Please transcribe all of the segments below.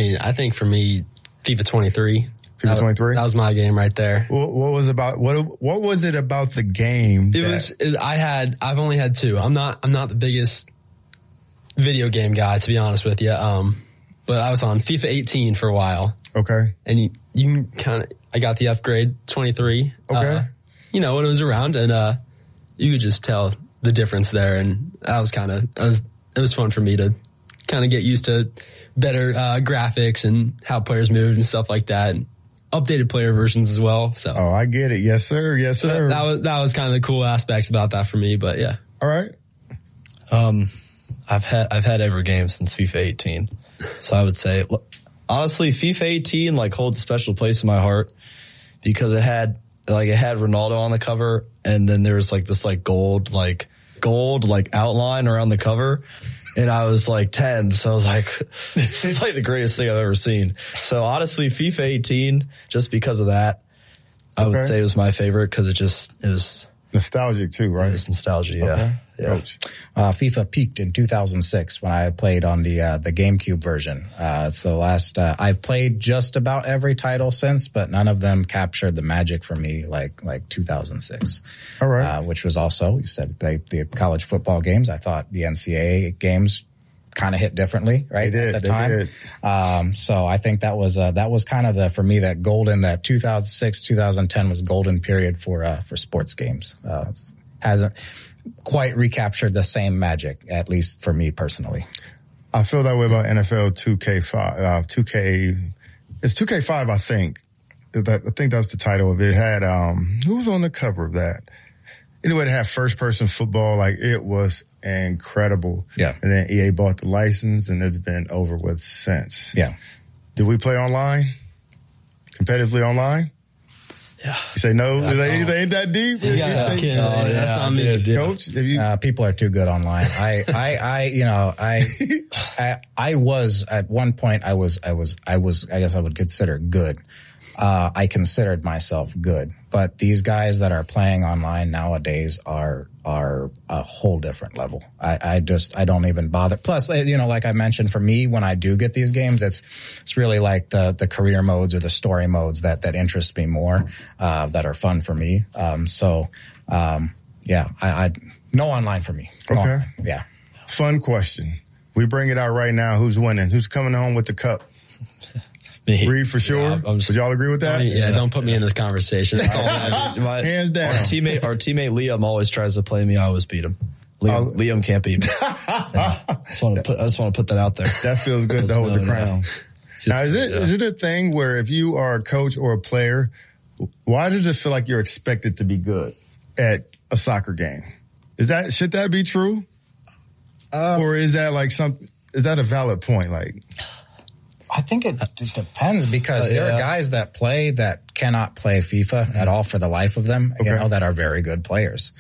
mean, I think for me, FIFA 23. FIFA 23? That was my game right there. What was it about the game? I've only had two. I'm not the biggest video game guy, to be honest with you. But I was on FIFA 18 for a while. Okay. And you I got the upgrade 23. Okay. When it was around, and you could just tell the difference there. And that was it was fun for me to kind of get used to better graphics and how players moved and stuff like that. And updated player versions as well. So. Oh, I get it. Yes, sir. Yes, sir. That was kind of the cool aspects about that for me. But yeah. All right. I've had every game since FIFA 18. So I would say, honestly, FIFA 18 holds a special place in my heart because it had Ronaldo on the cover, and then there was this gold outline around the cover. And I was 10, so I was like, this is the greatest thing I've ever seen. So honestly, FIFA 18, just because of that, I would say it was my favorite because it was nostalgic too, right? It's nostalgia, yeah. Okay. Yeah. Coach. FIFA peaked in 2006 when I played on the GameCube version. I've played just about every title since, but none of them captured the magic for me like 2006. All right. Which was also, you said, the college football games. I thought the NCAA games kind of hit differently, right? They did, at the time. So I think that was kind of for me, that 2006, 2010 was golden period for sports games. Hasn't quite recaptured the same magic, at least for me personally. I feel that way about NFL 2K5. 2K, it's 2K5, I think. I think that's the title of it. It had, who was on the cover of that? Anyway, it had first person football. It was incredible. Yeah. And then EA bought the license and it's been over with since. Yeah. Do we play online? Competitively online? Yeah. You say no, they ain't that deep? That's not me. Coach, people are too good online. I was at one point, I guess I would consider good. I considered myself good, but these guys that are playing online nowadays are a whole different level. I don't even bother. Plus, like I mentioned, for me, when I do get these games, it's really the career modes or the story modes that interest me more, that are fun for me. No online for me. Okay. Online. Yeah. Fun question. We bring it out right now. Who's winning? Who's coming home with the cup? Reed for sure. Yeah, would y'all agree with that? Yeah, don't put me in this conversation. That's all Hands down. Our teammate Liam always tries to play me. I always beat him. Liam can't beat me. Yeah. I just want to put that out there. That feels good to hold the crown. Now, is it a thing where if you are a coach or a player, why does it feel like you're expected to be good at a soccer game? Should that be true? Or is that is that a valid point? I think it depends because there are guys that cannot play FIFA at all for the life of them, that are very good players.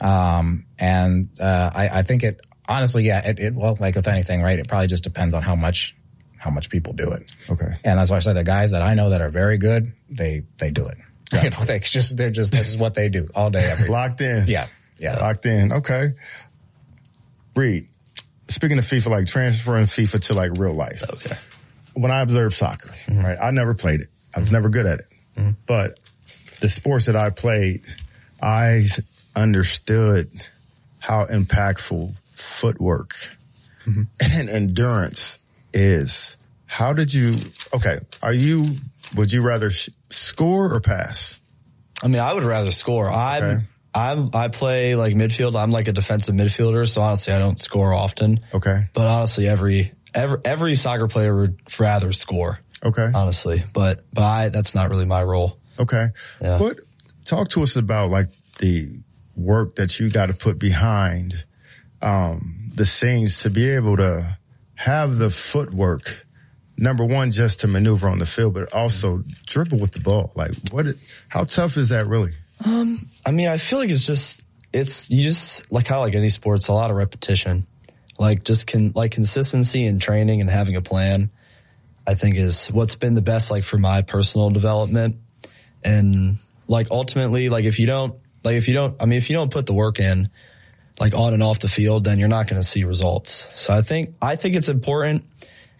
I think it, honestly, like with anything, right? It probably just depends on how much people do it. Okay. And that's why I say the guys that I know that are very good, they do it. Gotcha. This is what they do all day, every day. Locked in. Yeah. Locked in. Okay. Reed, speaking of FIFA, transferring FIFA to real life. Okay. When I observe soccer, right, I never played it. I was never good at it. But the sports that I played, I understood how impactful footwork and endurance is. How did you, would you rather score or pass? I mean, I would rather score. I play midfield. I'm a defensive midfielder, so honestly, I don't score often. Okay. But honestly, every soccer player would rather score. Okay. Honestly, but that's not really my role. Okay. Yeah. But talk to us about the work that you got to put behind the scenes to be able to have the footwork. Number one, just to maneuver on the field, but also dribble with the ball. How tough is that really? I mean, I feel like it's just how any sports, a lot of repetition. Consistency and training and having a plan, I think is what's been the best, for my personal development. And ultimately, if you don't put the work in, on and off the field, then you're not going to see results. So I think it's important.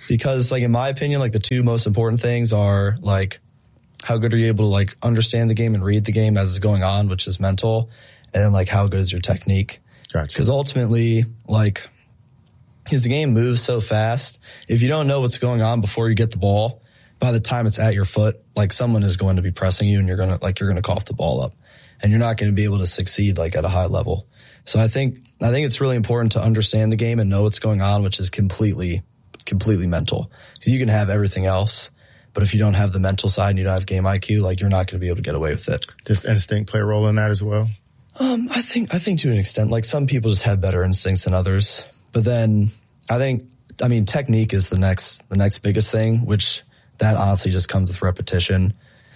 because like in my opinion, like the two most important things are like how good are you able to like understand the game and read the game as it's going on, which is mental, and then like how good is your technique. Gotcha. Because ultimately, like, because the game moves so fast, if you don't know what's going on before you get the ball, by the time it's at your foot, like someone is going to be pressing you and you're going to cough the ball up and you're not going to be able to succeed like at a high level. So I think it's really important to understand the game and know what's going on, which is completely mental. Because you can have everything else, but if you don't have the mental side and you don't have game IQ, like you're not going to be able to get away with it. Does instinct play a role in that as well? I think to an extent, like some people just have better instincts than others. But then technique is the next biggest thing, which that honestly just comes with repetition.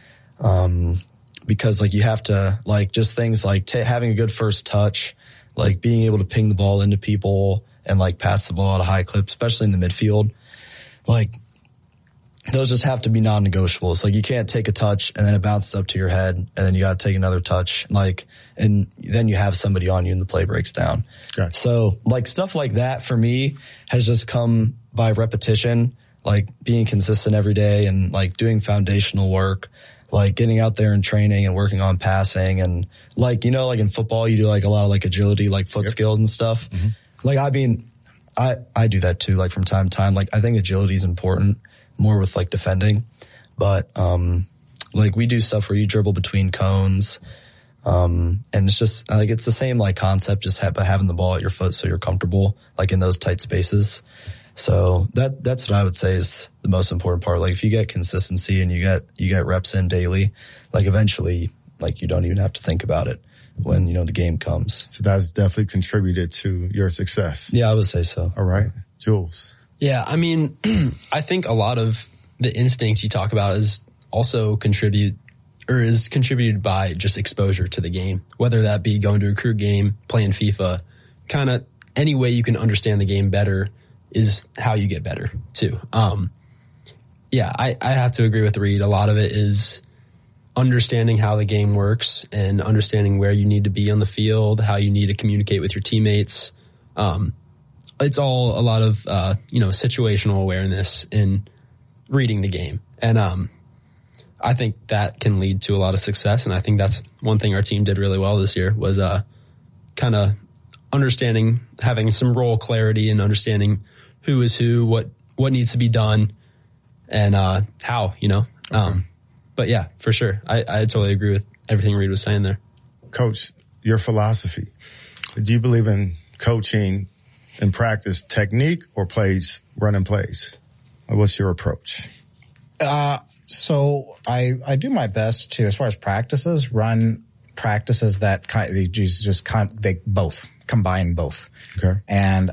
Because like you have to like just things like having a good first touch, like being able to ping the ball into people and like pass the ball at a high clip, especially in the midfield. Like those just have to be non-negotiables. Like you can't take a touch and then it bounces up to your head and then you got to take another touch. Like, and then you have somebody on you and the play breaks down. Gotcha. So like stuff like that for me has just come by repetition, like being consistent every day and like doing foundational work, like getting out there and training and working on passing. And like, you know, like in football, you do like a lot of like agility, like foot skills and stuff. Mm-hmm. Like, I mean, I do that too, like from time to time. Like I think agility is important, more with like defending, but like we do stuff where you dribble between cones, and it's just like it's the same like concept, just having the ball at your foot so you're comfortable like in those tight spaces. So that's what I would say is the most important part. Like if you get consistency and you get reps in daily, like eventually like you don't even have to think about it when, you know, the game comes. So that's definitely contributed to your success. Yeah, I would say so. All right. Jules. Yeah, I mean, I think a lot of the instincts you talk about is contributed by just exposure to the game, whether that be going to a crew game, playing FIFA, kind of any way you can understand the game better is how you get better too. Yeah, I have to agree with Reed. A lot of it is understanding how the game works and understanding where you need to be on the field, how you need to communicate with your teammates. It's all a lot of, situational awareness in reading the game. And, I think that can lead to a lot of success. And I think that's one thing our team did really well this year was, kind of understanding, having some role clarity and understanding who is who, what needs to be done and, how, you know. Okay. But yeah, for sure. I totally agree with everything Reed was saying there. Coach, your philosophy. Do you believe in coaching in practice technique or running plays? What's your approach? So I do my best to, as far as practices, run practices that they both combine both. Okay. And,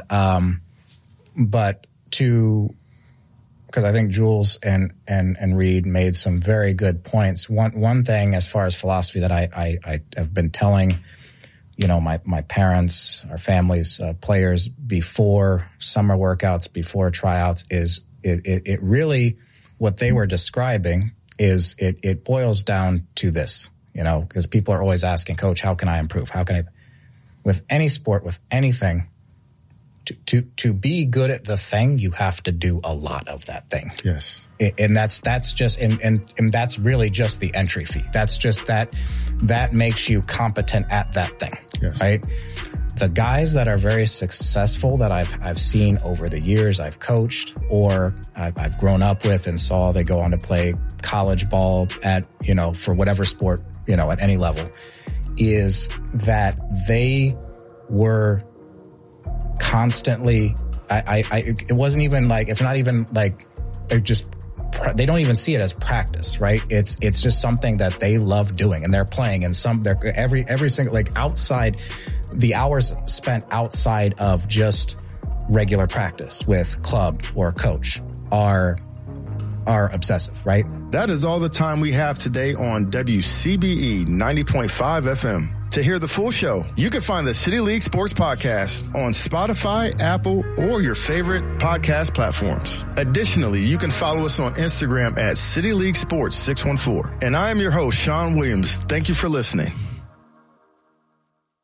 because I think Jules and Reed made some very good points. One thing as far as philosophy that I have been telling, you know, my parents, our families, players before summer workouts, before tryouts is it really, what they were describing is it boils down to this, you know, because people are always asking, Coach, how can I improve? How can I, with any sport, with anything, to be good at the thing, you have to do a lot of that thing. Yes. And that's just, and that's really just the entry fee. That's just that makes you competent at that thing. Yes. Right? The guys that are very successful that I've seen over the years I've coached or I've grown up with and saw they go on to play college ball at, you know, for whatever sport, you know, at any level, is that they were constantly, it wasn't even like, it's not even like, they don't even see it as practice, right? It's just something that they love doing and they're playing and every single, like outside, the hours spent outside of just regular practice with club or coach are obsessive, right? That is all the time we have today on WCBE 90.5 FM. To hear the full show, you can find the City League Sports Podcast on Spotify, Apple, or your favorite podcast platforms. Additionally, you can follow us on Instagram at City League Sports 614. And I am your host, Sean Williams. Thank you for listening.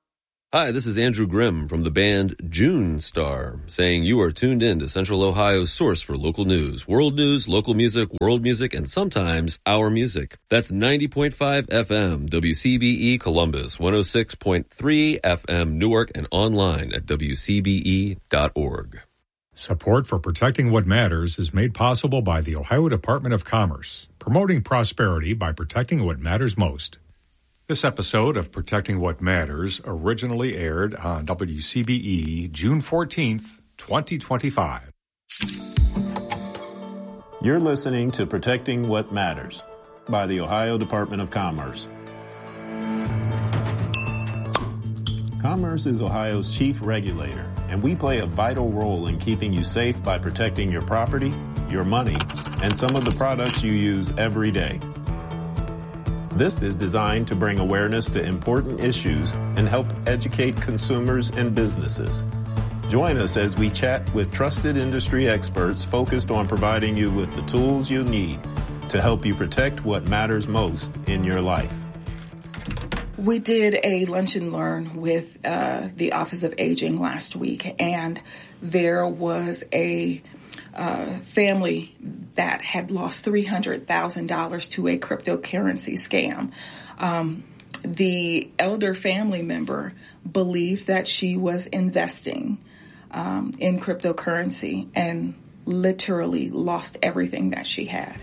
Hi, this is Andrew Grimm from the band June Star, saying you are tuned in to Central Ohio's source for local news, local music, world music, and sometimes our music. That's 90.5 FM, WCBE Columbus, 106.3 FM Newark, and online at WCBE.org. Support for Protecting What Matters is made possible by the Ohio Department of Commerce, promoting prosperity by protecting what matters most. This episode of Protecting What Matters originally aired on WCBE June 14th, 2025. You're listening to Protecting What Matters by the Ohio Department of Commerce. Commerce is Ohio's chief regulator, and we play a vital role in keeping you safe by protecting your property, your money, and some of the products you use every day. This is designed to bring awareness to important issues and help educate consumers and businesses. Join us as we chat with trusted industry experts focused on providing you with the tools you need to help you protect what matters most in your life. We did a lunch and learn with the Office of Aging last week, and there was a family that had lost $300,000 to a cryptocurrency scam. The elder family member believed that she was investing in cryptocurrency and literally lost everything that she had.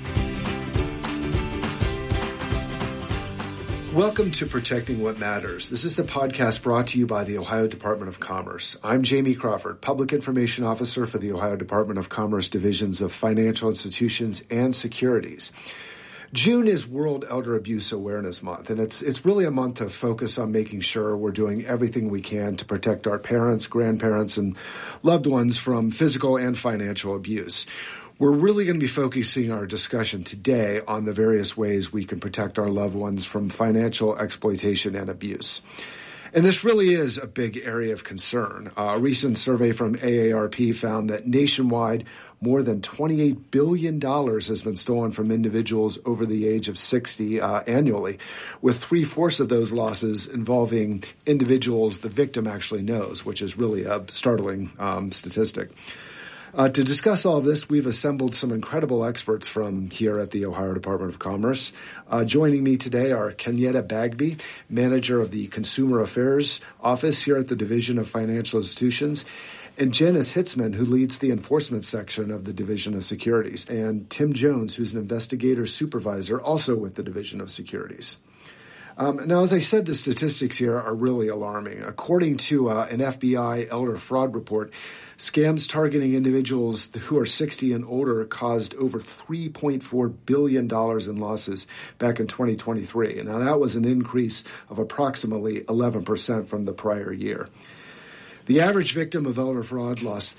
Welcome to Protecting What Matters. This is the podcast brought to you by the Ohio Department of Commerce. I'm Jamie Crawford, Public Information Officer for the Ohio Department of Commerce Divisions of Financial Institutions and Securities. June is World Elder Abuse Awareness Month, and it's really a month to focus on making sure we're doing everything we can to protect our parents, grandparents, and loved ones from physical and financial abuse. We're really going to be focusing our discussion today on the various ways we can protect our loved ones from financial exploitation and abuse. And this really is a big area of concern. A recent survey from AARP found that nationwide, more than $28 billion has been stolen from individuals over the age of 60 annually, with 3/4 of those losses involving individuals the victim actually knows, which is really a startling statistic. To discuss all of this, we've assembled some incredible experts from here at the Ohio Department of Commerce. Joining me today are Kenyetta Bagby, Manager of the Consumer Affairs Office here at the Division of Financial Institutions, and Janice Hitzman, who leads the enforcement section of the Division of Securities, and Tim Jones, who's an investigator supervisor also with the Division of Securities. Now, as I said, the statistics here are really alarming. According to an FBI elder fraud report, scams targeting individuals who are 60 and older caused over $3.4 billion in losses back in 2023. Now, that was an increase of approximately 11% from the prior year. The average victim of elder fraud lost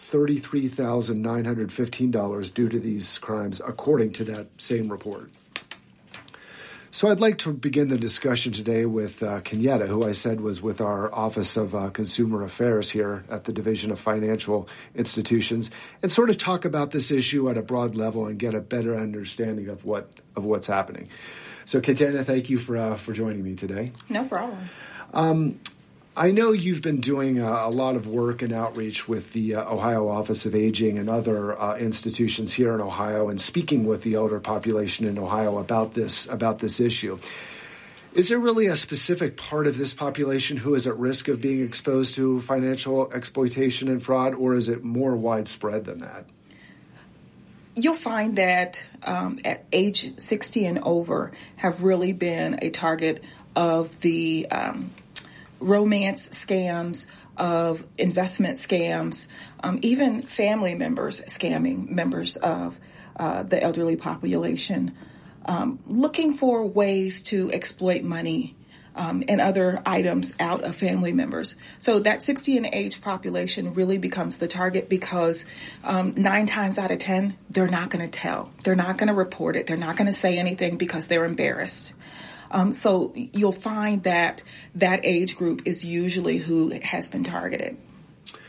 $33,915 due to these crimes, according to that same report. So I'd like to begin the discussion today with Kenyetta, who I said was with our Office of Consumer Affairs here at the Division of Financial Institutions, and sort of talk about this issue at a broad level and get a better understanding of what's happening. So Kenyetta, thank you for joining me today. No problem. I know you've been doing a lot of work and outreach with the Ohio Office of Aging and other institutions here in Ohio, and speaking with the elder population in Ohio about this issue. Is there really a specific part of this population who is at risk of being exposed to financial exploitation and fraud, or is it more widespread than that? You'll find that at age 60 and over have really been a target of the romance scams, of investment scams, even family members scamming members of the elderly population, looking for ways to exploit money and other items out of family members. So that 60 and age population really becomes the target because 9 times out of 10, they're not going to tell. They're not going to report it. They're not going to say anything because they're embarrassed. So you'll find that age group is usually who has been targeted.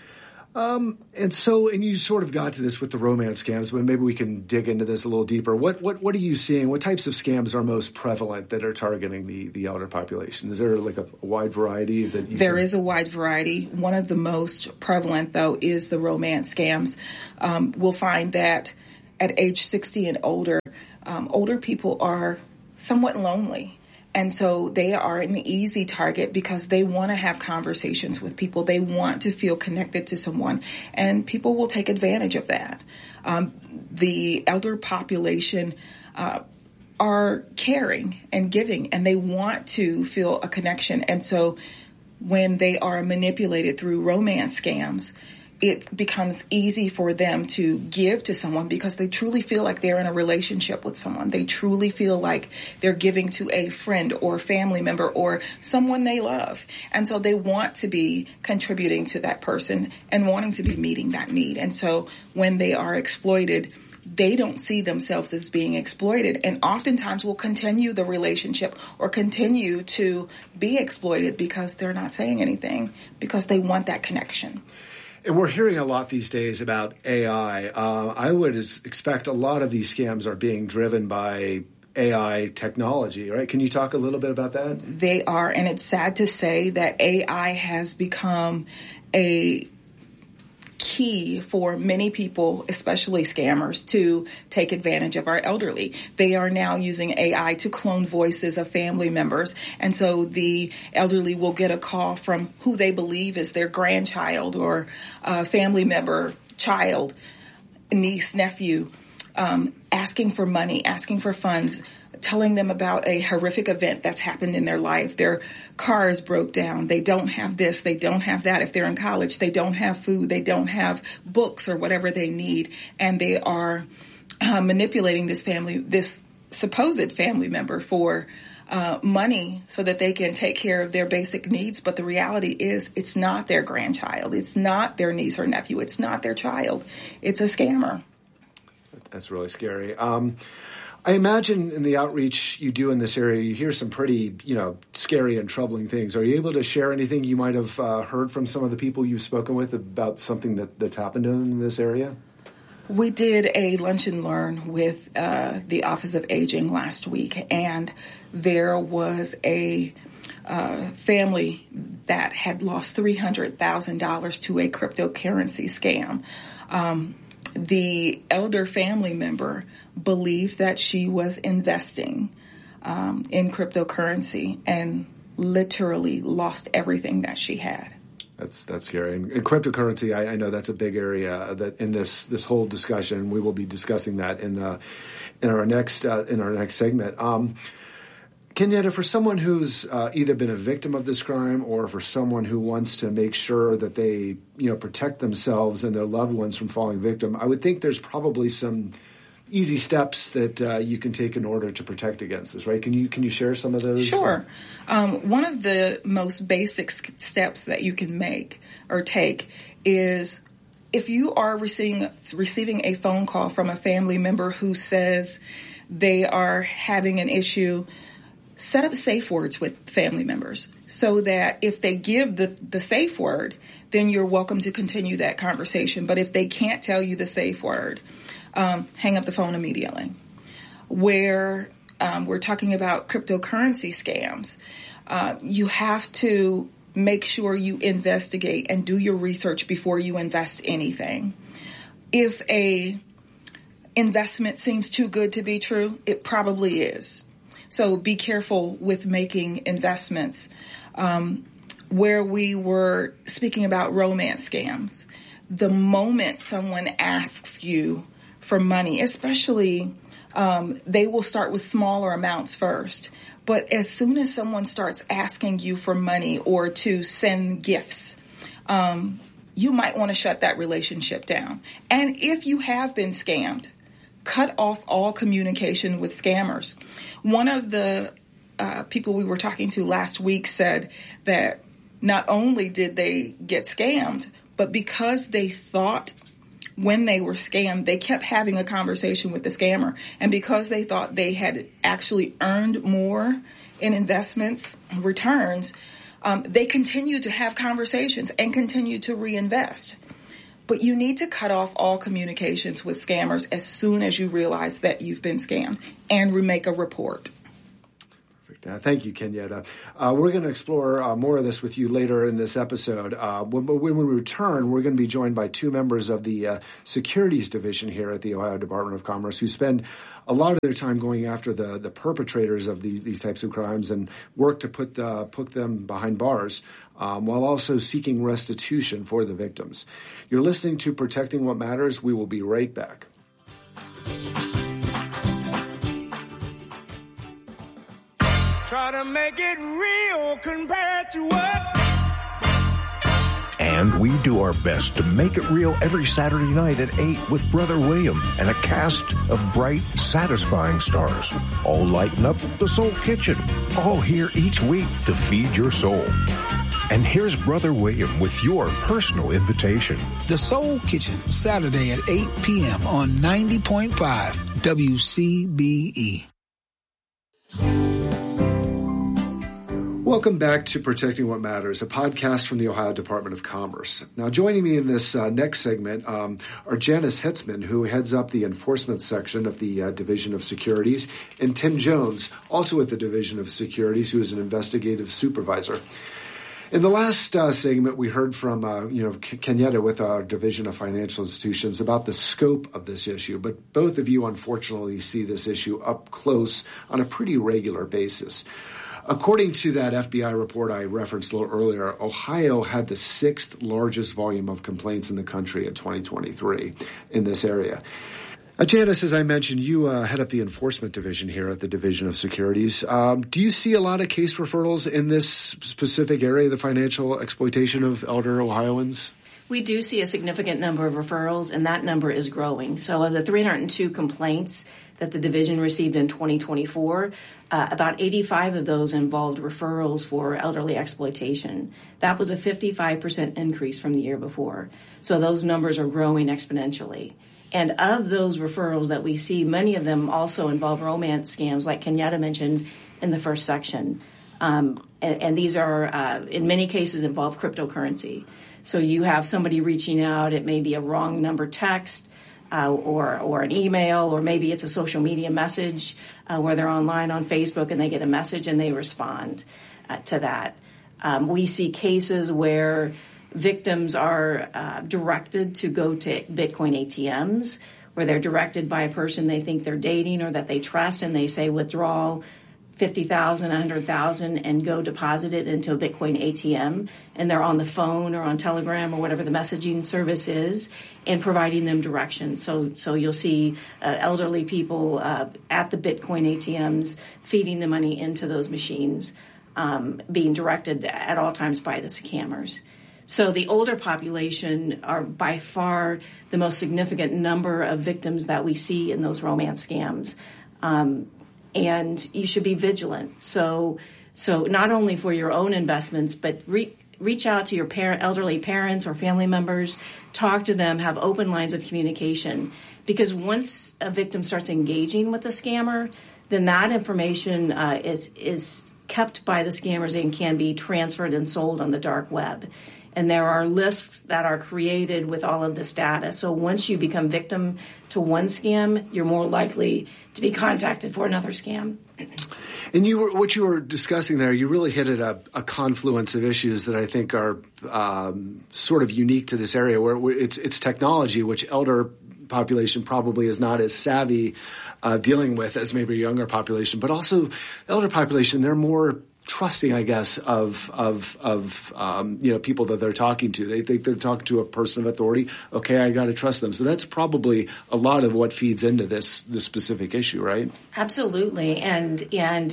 And you sort of got to this with the romance scams, but maybe we can dig into this a little deeper. What are you seeing? What types of scams are most prevalent that are targeting the elder population? Is there like a wide variety that you There is a wide variety. One of the most prevalent, though, is the romance scams. We'll find that at age 60 and older, older people are somewhat lonely. And so they are an easy target because they want to have conversations with people. They want to feel connected to someone, and people will take advantage of that. The elder population are caring and giving, and they want to feel a connection. And so when they are manipulated through romance scams, it becomes easy for them to give to someone because they truly feel like they're in a relationship with someone. They truly feel like they're giving to a friend or family member or someone they love. And so they want to be contributing to that person and wanting to be meeting that need. And so when they are exploited, they don't see themselves as being exploited, and oftentimes will continue the relationship or continue to be exploited because they're not saying anything, because they want that connection. And we're hearing a lot these days about AI. I would expect a lot of these scams are being driven by AI technology, right? Can you talk a little bit about that? They are, and it's sad to say that AI has become a key for many people, especially scammers, to take advantage of our elderly. They are now using AI to clone voices of family members. And so the elderly will get a call from who they believe is their grandchild or family member, child, niece, nephew, asking for money, asking for funds, telling them about a horrific event that's happened in their life. Their cars broke down. They don't have this. They don't have that. If they're in college, they don't have food. They don't have books or whatever they need. And they are manipulating this supposed family member for money so that they can take care of their basic needs. But the reality is it's not their grandchild. It's not their niece or nephew. It's not their child. It's a scammer. That's really scary. I imagine in the outreach you do in this area, you hear some pretty, scary and troubling things. Are you able to share anything you might have heard from some of the people you've spoken with about something that's happened in this area? We did a lunch and learn with the Office of Aging last week, and there was a family that had lost $300,000 to a cryptocurrency scam. The elder family member believed that she was investing in cryptocurrency and literally lost everything that she had. That's scary. And cryptocurrency, I know that's a big area that in this whole discussion. We will be discussing that in our next segment. Kenyatta, for someone who's either been a victim of this crime or for someone who wants to make sure that they, protect themselves and their loved ones from falling victim, I would think there's probably some easy steps that you can take in order to protect against this, right? Can you share some of those? Sure. One of the most basic steps that you can make or take is if you are receiving a phone call from a family member who says they are having an issue, set up safe words with family members so that if they give the safe word, then you're welcome to continue that conversation. But if they can't tell you the safe word, hang up the phone immediately. Where we're talking about cryptocurrency scams, you have to make sure you investigate and do your research before you invest anything. If a investment seems too good to be true, it probably is. So be careful with making investments. Where we were speaking about romance scams, the moment someone asks you for money, especially they will start with smaller amounts first. But as soon as someone starts asking you for money or to send gifts, you might want to shut that relationship down. And if you have been scammed, cut off all communication with scammers. One of the people we were talking to last week said that not only did they get scammed, but because they thought when they were scammed, they kept having a conversation with the scammer. And because they thought they had actually earned more in investments returns, they continued to have conversations and continued to reinvest. But you need to cut off all communications with scammers as soon as you realize that you've been scammed and make a report. Thank you, Kenyatta. We're going to explore more of this with you later in this episode. When we return, we're going to be joined by two members of the Securities Division here at the Ohio Department of Commerce who spend a lot of their time going after the perpetrators of these types of crimes and work to put them behind bars while also seeking restitution for the victims. You're listening to Protecting What Matters. We will be right back. Try to make it real compared to what? And we do our best to make it real every Saturday night at 8 with Brother William and a cast of bright, satisfying stars. All lighten up the Soul Kitchen. All here each week to feed your soul. And here's Brother William with your personal invitation. The Soul Kitchen, Saturday at 8 p.m. on 90.5 WCBE. Welcome back to Protecting What Matters, a podcast from the Ohio Department of Commerce. Now, joining me in this next segment are Janice Hetzman, who heads up the enforcement section of the Division of Securities, and Tim Jones, also at the Division of Securities, who is an investigative supervisor. In the last segment, we heard from Kenyatta with our Division of Financial Institutions about the scope of this issue, but both of you unfortunately see this issue up close on a pretty regular basis. According to that FBI report I referenced a little earlier, Ohio had the sixth largest volume of complaints in the country in 2023 in this area. Janice, as I mentioned, you head up the enforcement division here at the Division of Securities. Do you see a lot of case referrals in this specific area, the financial exploitation of elder Ohioans? We do see a significant number of referrals, and that number is growing. So of the 302 complaints that the division received in 2024, about 85 of those involved referrals for elderly exploitation. That was a 55% increase from the year before. So those numbers are growing exponentially. And of those referrals that we see, many of them also involve romance scams, like Kenyatta mentioned in the first section. And these are, in many cases, involve cryptocurrency. So you have somebody reaching out, it may be a wrong number text, or an email, or maybe it's a social media message where they're online on Facebook and they get a message and they respond to that. We see cases where victims are directed to go to Bitcoin ATMs, where they're directed by a person they think they're dating or that they trust, and they say withdraw $50,000, $100,000, and go deposit it into a Bitcoin ATM, and they're on the phone or on Telegram or whatever the messaging service is, and providing them direction. So you'll see elderly people at the Bitcoin ATMs feeding the money into those machines, being directed at all times by the scammers. So the older population are by far the most significant number of victims that we see in those romance scams. And you should be vigilant. So not only for your own investments, but reach out to your elderly parents or family members, talk to them, have open lines of communication. Because once a victim starts engaging with the scammer, then that information is kept by the scammers and can be transferred and sold on the dark web. And there are lists that are created with all of this data. So once you become victim to one scam, you're more likely to be contacted for another scam. And what you were discussing there, you really hit at a confluence of issues that I think are sort of unique to this area, where it's technology, which elder population probably is not as savvy dealing with as maybe a younger population, but also elder population, they're more trusting, I guess, of people that they're talking to. They think they're talking to a person of authority. Okay, I got to trust them. So that's probably a lot of what feeds into this specific issue, right? Absolutely. And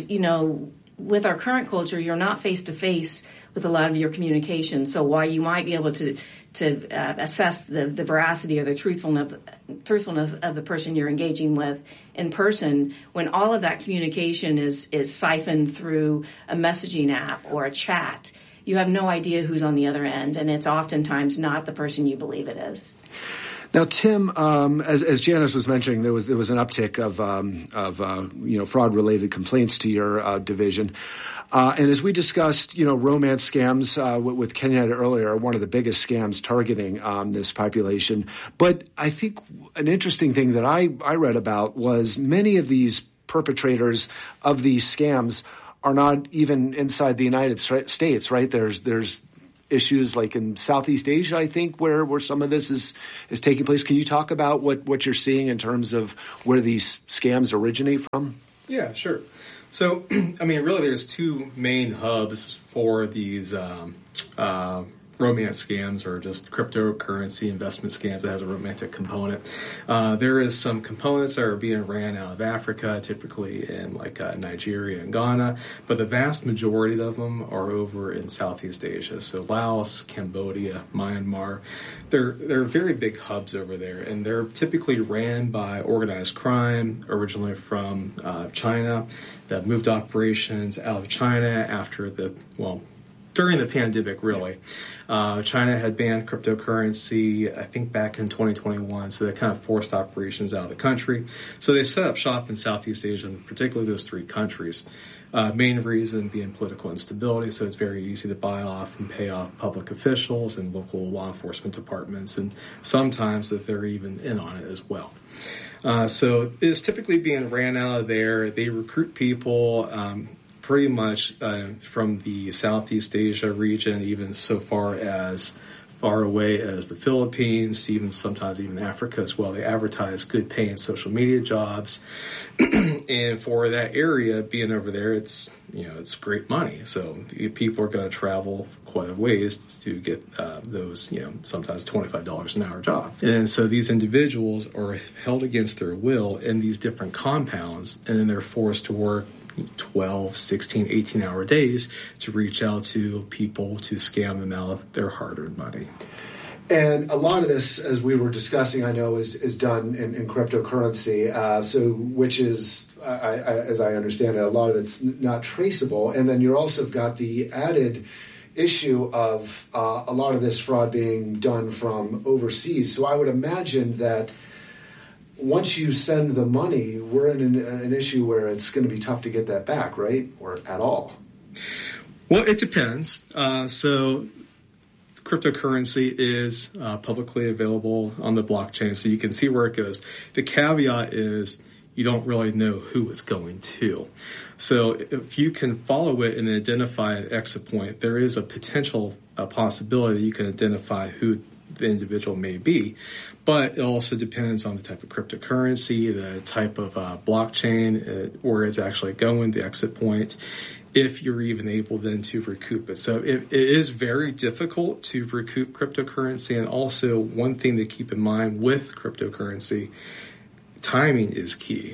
with our current culture, you're not face to face with a lot of your communication. So while you might be able to assess the veracity or the truthfulness of the person you're engaging with in person, when all of that communication is siphoned through a messaging app or a chat, you have no idea who's on the other end, and it's oftentimes not the person you believe it is. Now, Tim, as Janice was mentioning, there was an uptick of fraud-related complaints to your division. And as we discussed, romance scams with Kenyatta earlier are one of the biggest scams targeting this population. But I think an interesting thing that I read about was many of these perpetrators of these scams are not even inside the United States, right? There's issues like in Southeast Asia, I think, where some of this is taking place. Can you talk about what you're seeing in terms of where these scams originate from? Yeah, sure. So, really, there's two main hubs for these romance scams, or just cryptocurrency investment scams that has a romantic component. There is some components that are being ran out of Africa, typically in Nigeria and Ghana, but the vast majority of them are over in Southeast Asia. So Laos, Cambodia, Myanmar, they're very big hubs over there, and they're typically ran by organized crime, originally from China, that moved operations out of China after during the pandemic, really. China had banned cryptocurrency, I think, back in 2021, so that kind of forced operations out of the country. So they set up shop in Southeast Asia, and particularly those three countries. Main reason being political instability, so it's very easy to buy off and pay off public officials and local law enforcement departments, and sometimes that they're even in on it as well. So it's typically being ran out of there. They recruit people pretty much from the Southeast Asia region, even so far away as the Philippines, sometimes even Africa as well. They advertise good paying social media jobs. And for that area, being over there, it's great money. So people are going to travel quite a ways to get those, sometimes $25 an hour job. And so these individuals are held against their will in these different compounds, and then they're forced to work 12, 16, 18-hour days to reach out to people to scam them out of their hard-earned money. And a lot of this, as we were discussing, I know is done in cryptocurrency, which is, as I understand it, a lot of it's not traceable. And then you also got the added issue of a lot of this fraud being done from overseas. So I would imagine that once you send the money, we're in an issue where it's going to be tough to get that back, right? Or at all? Well, it depends. So cryptocurrency is publicly available on the blockchain, so you can see where it goes. The caveat is you don't really know who it's going to. So if you can follow it and identify an exit point, there is a possibility you can identify who the individual may be, but it also depends on the type of cryptocurrency, the type of blockchain, where it's actually going, the exit point, if you're even able then to recoup it. So it is very difficult to recoup cryptocurrency. And also one thing to keep in mind with cryptocurrency, timing is key.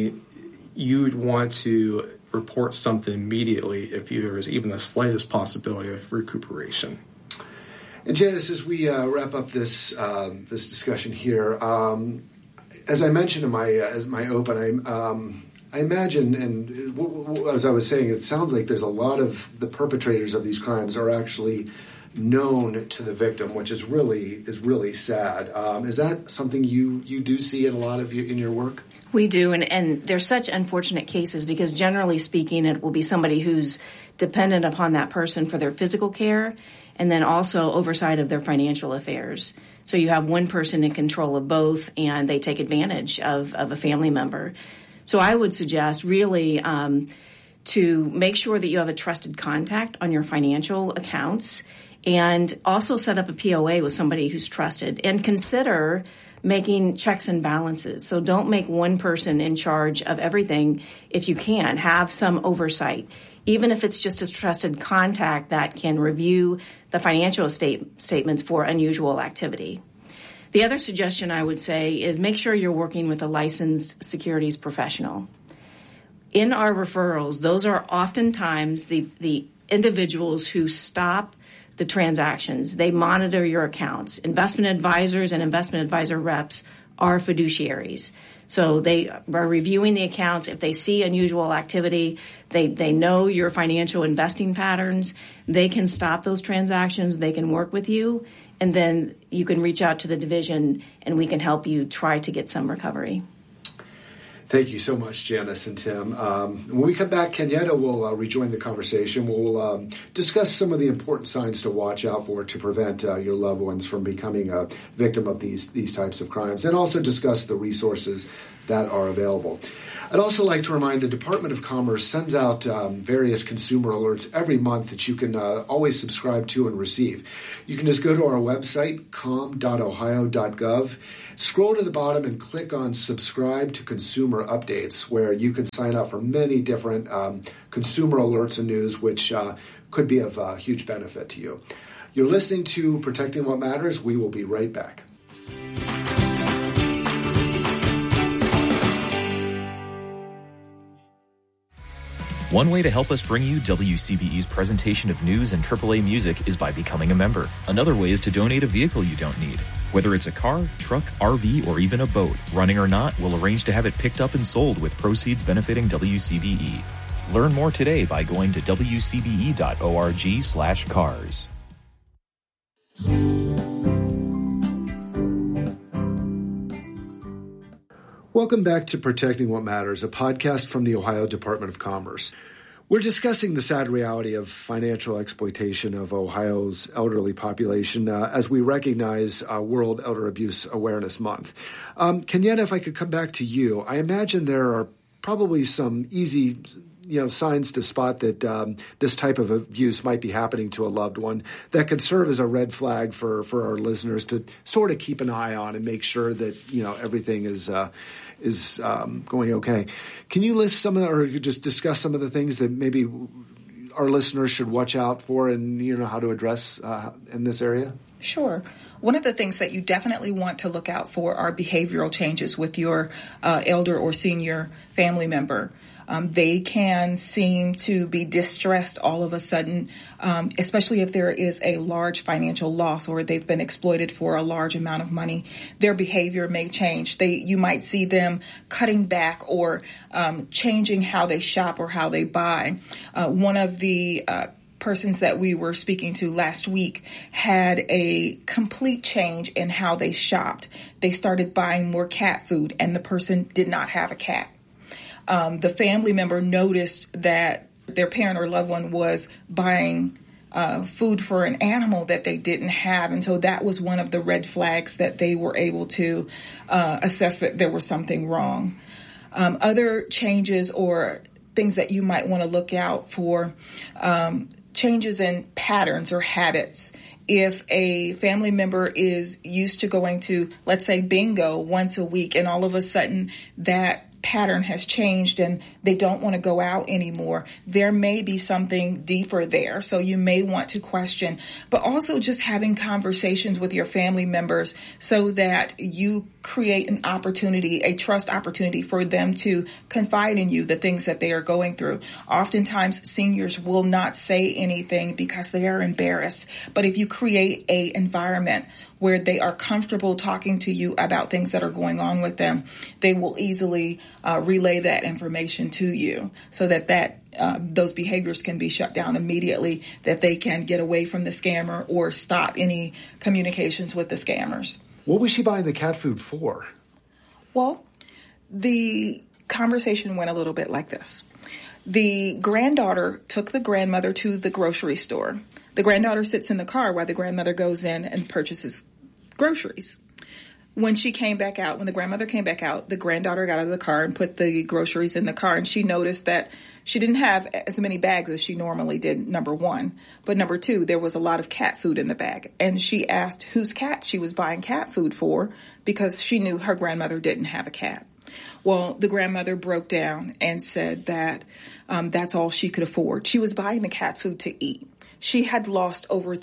You'd want to report something immediately if there is even the slightest possibility of recuperation. And Janice, as we wrap up this discussion here, as I mentioned in my open, I imagine, and as I was saying, it sounds like there's a lot of the perpetrators of these crimes are actually known to the victim, which is really sad. Is that something you do see in a lot of in your work? We do, and there's such unfortunate cases because generally speaking, it will be somebody who's dependent upon that person for their physical care and then also oversight of their financial affairs. So you have one person in control of both, and they take advantage of a family member. So I would suggest really to make sure that you have a trusted contact on your financial accounts and also set up a POA with somebody who's trusted and consider making checks and balances. So don't make one person in charge of everything if you can. Have some oversight, even if it's just a trusted contact that can review the financial statements for unusual activity. The other suggestion I would say is make sure you're working with a licensed securities professional. In our referrals, those are oftentimes the individuals who stop the transactions. They monitor your accounts. Investment advisors and investment advisor reps are fiduciaries. So they are reviewing the accounts. If they see unusual activity, they know your financial investing patterns. They can stop those transactions. They can work with you and then you can reach out to the division and we can help you try to get some recovery. Thank you so much, Janice and Tim. When we come back, Kenyatta will rejoin the conversation. We'll discuss some of the important signs to watch out for to prevent your loved ones from becoming a victim of these types of crimes, and also discuss the resources that are available. I'd also like to remind the Department of Commerce sends out various consumer alerts every month that you can always subscribe to and receive. You can just go to our website, com.ohio.gov, scroll to the bottom and click on Subscribe to Consumer Updates, where you can sign up for many different consumer alerts and news, which could be of huge benefit to you. You're listening to Protecting What Matters. We will be right back. One way to help us bring you WCBE's presentation of news and AAA music is by becoming a member. Another way is to donate a vehicle you don't need. Whether it's a car, truck, RV, or even a boat, running or not, we'll arrange to have it picked up and sold with proceeds benefiting WCBE. Learn more today by going to wcbe.org/cars. Welcome back to Protecting What Matters, a podcast from the Ohio Department of Commerce. We're discussing the sad reality of financial exploitation of Ohio's elderly population as we recognize World Elder Abuse Awareness Month. Kenyatta, if I could come back to you, I imagine there are probably some easy signs to spot that this type of abuse might be happening to a loved one that could serve as a red flag for our listeners to sort of keep an eye on and make sure that everything is going okay. Can you list some of or just discuss some of the things that maybe our listeners should watch out for and how to address in this area? Sure. One of the things that you definitely want to look out for are behavioral changes with your elder or senior family member. They can seem to be distressed all of a sudden, especially if there is a large financial loss or they've been exploited for a large amount of money. Their behavior may change. You might see them cutting back or changing how they shop or how they buy. One of the persons that we were speaking to last week had a complete change in how they shopped. They started buying more cat food, and the person did not have a cat. The family member noticed that their parent or loved one was buying food for an animal that they didn't have. And so that was one of the red flags that they were able to assess that there was something wrong. Other changes or things that you might want to look out for, changes in patterns or habits. If a family member is used to going to, let's say, bingo once a week, and all of a sudden that pattern has changed and they don't want to go out anymore, there may be something deeper there. So you may want to question, but also just having conversations with your family members so that you create an opportunity, a trust opportunity for them to confide in you the things that they are going through. Oftentimes seniors will not say anything because they are embarrassed. But if you create an environment where they are comfortable talking to you about things that are going on with them, they will easily relay that information to you so that those behaviors can be shut down immediately, that they can get away from the scammer or stop any communications with the scammers. What was she buying the cat food for? Well, the conversation went a little bit like this. The granddaughter took the grandmother to the grocery store. The granddaughter sits in the car while the grandmother goes in and purchases groceries. When she came back out, when the grandmother came back out, the granddaughter got out of the car and put the groceries in the car, and she noticed that she didn't have as many bags as she normally did, number one. But number two, there was a lot of cat food in the bag. And she asked whose cat she was buying cat food for because she knew her grandmother didn't have a cat. Well, the grandmother broke down and said that that's all she could afford. She was buying the cat food to eat. She had lost over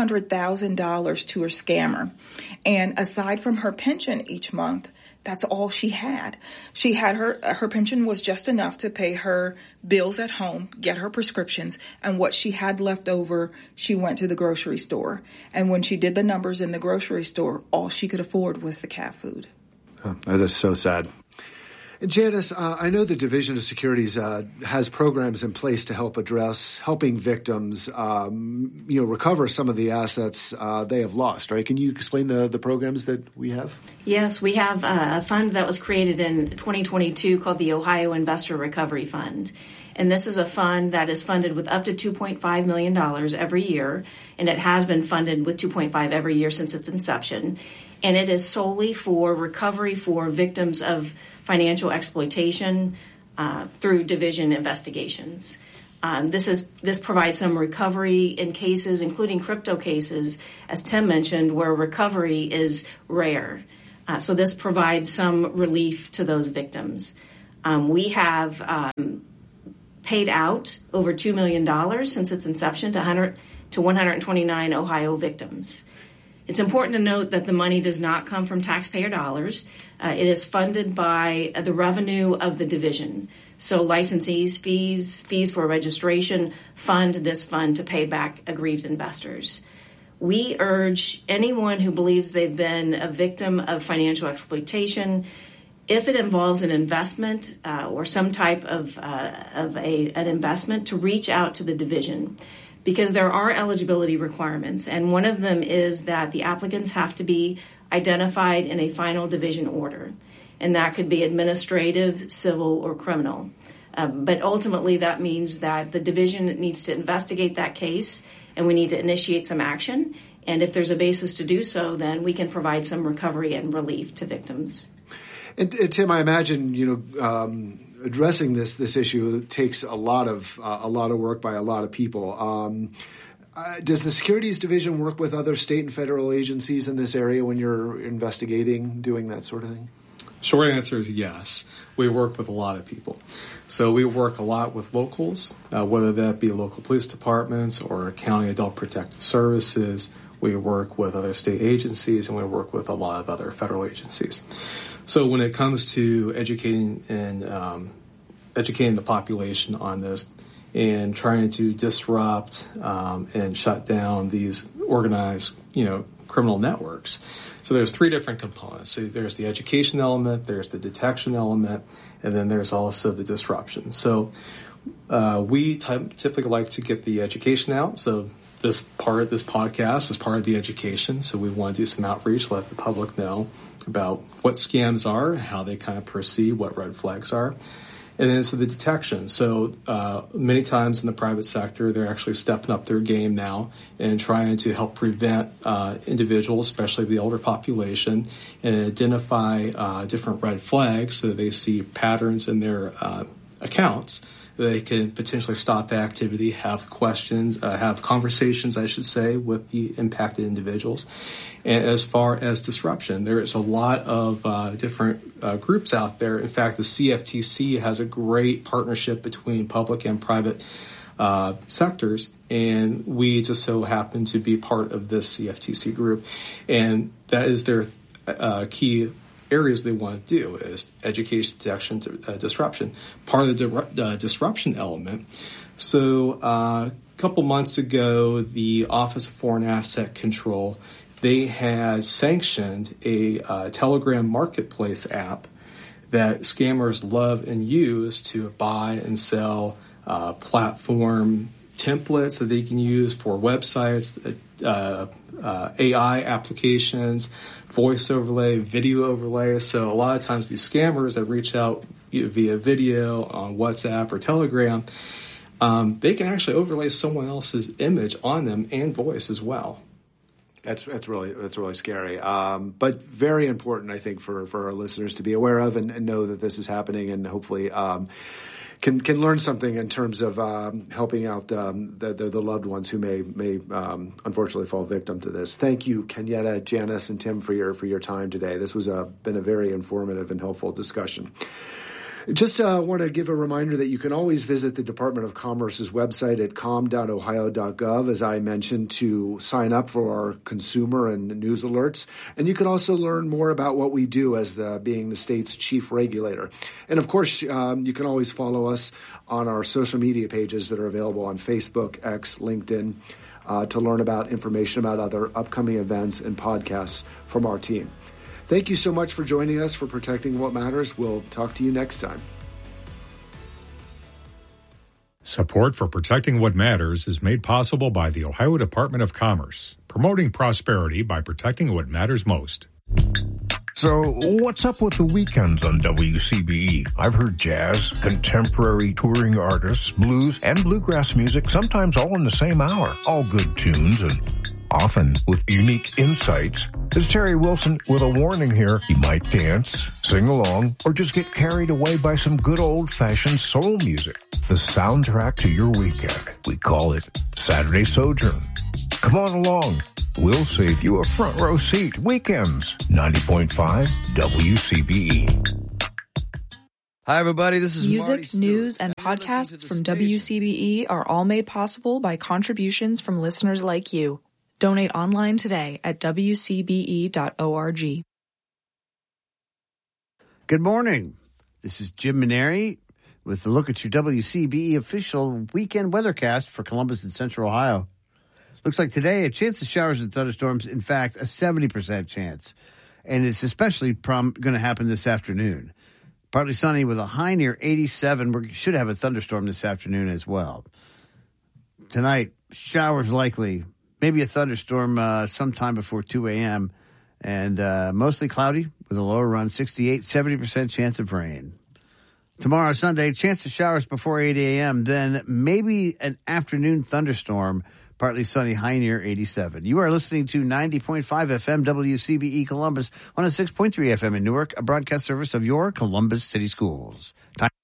$300,000 to her scammer. And aside from her pension each month, that's all she had. She had her pension was just enough to pay her bills at home, get her prescriptions, and what she had left over, she went to the grocery store. And when she did the numbers in the grocery store, all she could afford was the cat food. Oh, that's so sad. Janice, I know the Division of Securities has programs in place to help address helping victims, recover some of the assets they have lost. Right? Can you explain the programs that we have? Yes, we have a fund that was created in 2022 called the Ohio Investor Recovery Fund. And this is a fund that is funded with up to $2.5 million every year, and it has been funded with $2.5 every year since its inception. And it is solely for recovery for victims of financial exploitation through division investigations. This provides some recovery in cases, including crypto cases, as Tim mentioned, where recovery is rare. So this provides some relief to those victims. We have paid out over $2 million since its inception to 129 Ohio victims. It's important to note that the money does not come from taxpayer dollars. It is funded by the revenue of the division. So licensees, fees for registration fund this fund to pay back aggrieved investors. We urge anyone who believes they've been a victim of financial exploitation, if it involves an investment or some type of an investment, to reach out to the division, because there are eligibility requirements, and one of them is that the applicants have to be identified in a final division order, and that could be administrative, civil, or criminal. But ultimately, that means that the division needs to investigate that case, and we need to initiate some action. And if there's a basis to do so, then we can provide some recovery and relief to victims. And Tim, I imagine addressing this issue takes a lot of work by a lot of people. Does the Securities Division work with other state and federal agencies in this area when you're investigating, doing that sort of thing? Short answer is yes. We work with a lot of people. So we work a lot with locals, whether that be local police departments or county adult protective services. We work with other state agencies, and we work with a lot of other federal agencies. So when it comes to educating the population on this and trying to disrupt and shut down these organized, criminal networks. So there's three different components. So there's the education element, there's the detection element, and then there's also the disruption. So we typically like to get the education out. So this podcast is part of the education. So we want to do some outreach, let the public know about what scams are, how they kind of proceed, what red flags are. And then so the detection. So many times in the private sector, they're actually stepping up their game now and trying to help prevent individuals, especially the older population, and identify different red flags so that they see patterns in their accounts. They can potentially stop the activity, have questions, have conversations, I should say, with the impacted individuals. And as far as disruption, there is a lot of different groups out there. In fact, the CFTC has a great partnership between public and private sectors, and we just so happen to be part of this CFTC group. And that is their key areas they want to do is education, detection, disruption. Part of the disruption element. So a couple months ago, the Office of Foreign Asset Control, they had sanctioned a Telegram marketplace app that scammers love and use to buy and sell platform templates that they can use for websites, AI applications, voice overlay, video overlay. So a lot of times these scammers that reach out via video on WhatsApp or Telegram, they can actually overlay someone else's image on them and voice as well. That's really scary, but very important, I think, for our listeners to be aware of and know that this is happening, and hopefully can learn something in terms of helping out the loved ones who may unfortunately fall victim to this. Thank you, Kenyatta, Janice, and Tim for your time today. This was been a very informative and helpful discussion. Just want to give a reminder that you can always visit the Department of Commerce's website at com.ohio.gov, as I mentioned, to sign up for our consumer and news alerts. And you can also learn more about what we do as being the state's chief regulator. And of course, you can always follow us on our social media pages that are available on Facebook, X, LinkedIn, to learn about information about other upcoming events and podcasts from our team. Thank you so much for joining us for Protecting What Matters. We'll talk to you next time. Support for Protecting What Matters is made possible by the Ohio Department of Commerce, promoting prosperity by protecting what matters most. So, what's up with the weekends on WCBE? I've heard jazz, contemporary touring artists, blues, and bluegrass music, sometimes all in the same hour. All good tunes and often with unique insights. It's Terry Wilson with a warning here. You might dance, sing along, or just get carried away by some good old-fashioned soul music. The soundtrack to your weekend. We call it Saturday Sojourn. Come on along. We'll save you a front row seat. Weekends, 90.5 WCBE. Hi, everybody. This is Music, news, and podcasts from WCBE are all made possible by contributions from listeners like you. Donate online today at wcbe.org. Good morning. This is Jim Maneri with a look at your WCBE official weekend weathercast for Columbus and Central Ohio. Looks like today a chance of showers and thunderstorms, in fact, a 70% chance. And it's especially going to happen this afternoon. Partly sunny with a high near 87. We should have a thunderstorm this afternoon as well. Tonight, showers likely. Maybe a thunderstorm sometime before 2 a.m. And mostly cloudy with a low around 68, 70% chance of rain. Tomorrow, Sunday, chance of showers before 8 a.m. Then maybe an afternoon thunderstorm. Partly sunny, high near 87. You are listening to 90.5 FM WCBE Columbus, 106.3 FM in Newark, a broadcast service of your Columbus City Schools.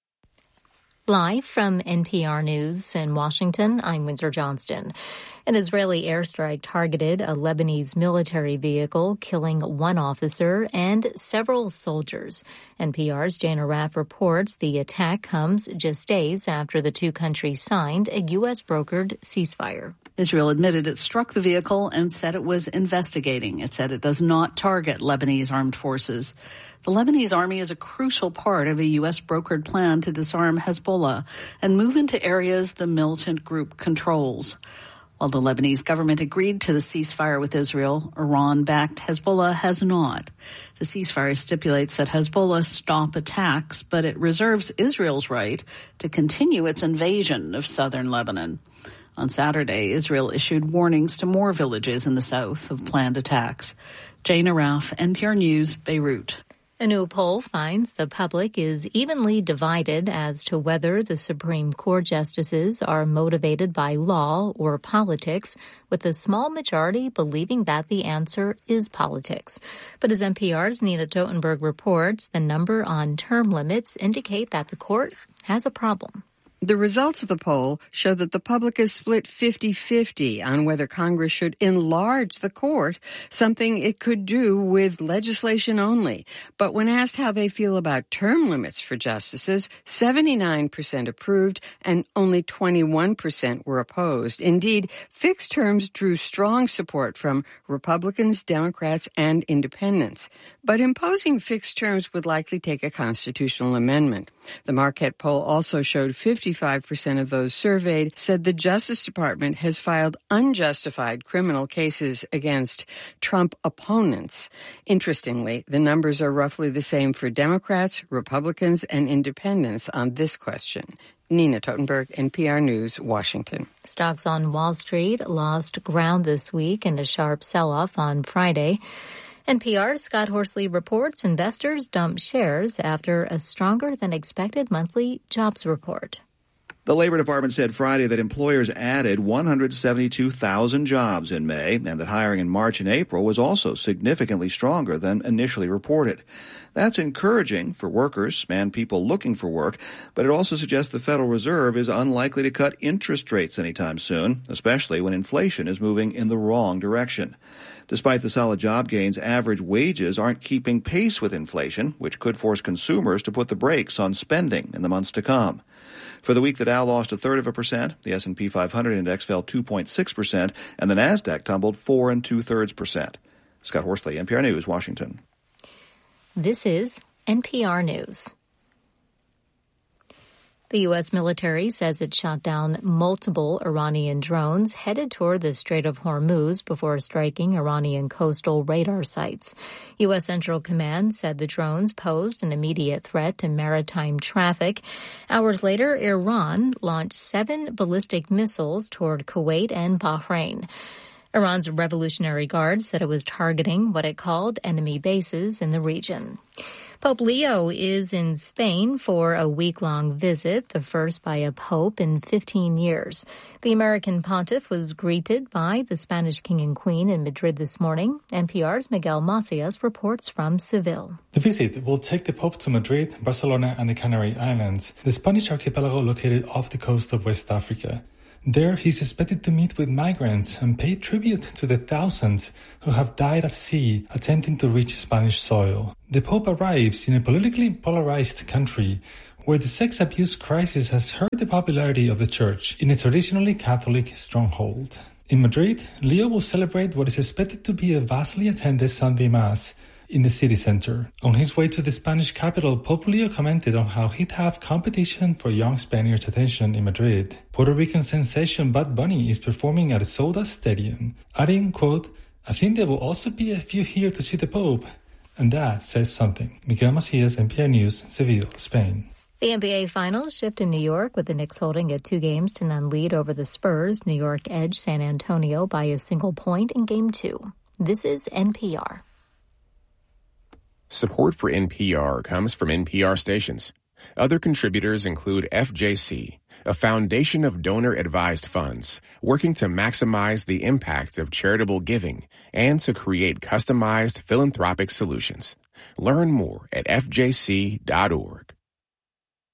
Live from NPR News in Washington, I'm Windsor Johnston. An Israeli airstrike targeted a Lebanese military vehicle, killing one officer and several soldiers. NPR's Jana Raff reports the attack comes just days after the two countries signed a U.S.-brokered ceasefire. Israel admitted it struck the vehicle and said it was investigating. It said it does not target Lebanese armed forces. The Lebanese army is a crucial part of a U.S.-brokered plan to disarm Hezbollah and move into areas the militant group controls. While the Lebanese government agreed to the ceasefire with Israel, Iran-backed Hezbollah has not. The ceasefire stipulates that Hezbollah stop attacks, but it reserves Israel's right to continue its invasion of southern Lebanon. On Saturday, Israel issued warnings to more villages in the south of planned attacks. Jana Raff, NPR News, Beirut. A new poll finds the public is evenly divided as to whether the Supreme Court justices are motivated by law or politics, with a small majority believing that the answer is politics. But as NPR's Nina Totenberg reports, the number on term limits indicate that the court has a problem. The results of the poll show that the public is split 50-50 on whether Congress should enlarge the court, something it could do with legislation only. But when asked how they feel about term limits for justices, 79% approved and only 21% were opposed. Indeed, fixed terms drew strong support from Republicans, Democrats, and independents. But imposing fixed terms would likely take a constitutional amendment. The Marquette poll also showed 55% of those surveyed said the Justice Department has filed unjustified criminal cases against Trump opponents. Interestingly, the numbers are roughly the same for Democrats, Republicans, and independents on this question. Nina Totenberg, NPR News, Washington. Stocks on Wall Street lost ground this week in a sharp sell-off on Friday. NPR's Scott Horsley reports investors dumped shares after a stronger-than-expected monthly jobs report. The Labor Department said Friday that employers added 172,000 jobs in May and that hiring in March and April was also significantly stronger than initially reported. That's encouraging for workers and people looking for work, but it also suggests the Federal Reserve is unlikely to cut interest rates anytime soon, especially when inflation is moving in the wrong direction. Despite the solid job gains, average wages aren't keeping pace with inflation, which could force consumers to put the brakes on spending in the months to come. For the week, the Dow lost 0.33%, the S&P 500 index fell 2.6%, and the Nasdaq tumbled 4 2/3%. Scott Horsley, NPR News, Washington. This is NPR News. The U.S. military says it shot down multiple Iranian drones headed toward the Strait of Hormuz before striking Iranian coastal radar sites. U.S. Central Command said the drones posed an immediate threat to maritime traffic. Hours later, Iran launched 7 ballistic missiles toward Kuwait and Bahrain. Iran's Revolutionary Guard said it was targeting what it called enemy bases in the region. Pope Leo is in Spain for a week-long visit, the first by a pope in 15 years. The American pontiff was greeted by the Spanish king and queen in Madrid this morning. NPR's Miguel Macias reports from Seville. The visit will take the Pope to Madrid, Barcelona, and the Canary Islands, the Spanish archipelago located off the coast of West Africa. There, he's expected to meet with migrants and pay tribute to the thousands who have died at sea attempting to reach Spanish soil. The Pope arrives in a politically polarized country where the sex abuse crisis has hurt the popularity of the Church in a traditionally Catholic stronghold. In Madrid, Leo will celebrate what is expected to be a vastly attended Sunday Mass in the city center. On his way to the Spanish capital, Pope Leo commented on how he'd have competition for young Spaniards' attention in Madrid. Puerto Rican sensation Bad Bunny is performing at a sold-out stadium, adding, quote, "I think there will also be a few here to see the Pope." And that says something. Miguel Macias, NPR News, Seville, Spain. The NBA Finals shift in New York with the Knicks holding a 2-0 lead over the Spurs. New York edged San Antonio by a single point in Game 2. This is NPR. Support for NPR comes from NPR stations. Other contributors include FJC, a foundation of donor-advised funds working to maximize the impact of charitable giving and to create customized philanthropic solutions. Learn more at fjc.org.